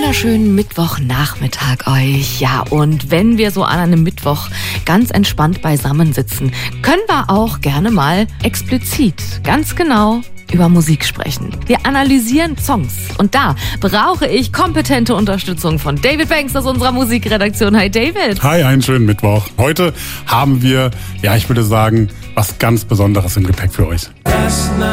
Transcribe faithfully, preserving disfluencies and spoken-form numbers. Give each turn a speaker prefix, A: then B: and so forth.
A: wunderschönen Mittwochnachmittag euch. Ja, und wenn wir so an einem Mittwoch ganz entspannt beisammensitzen, können wir auch gerne mal explizit, ganz genau über Musik sprechen. Wir analysieren Songs und da brauche ich kompetente Unterstützung von David Banks aus unserer Musikredaktion. Hi David.
B: Hi, einen schönen Mittwoch. Heute haben wir, ja, ich würde sagen, was ganz Besonderes im Gepäck für euch.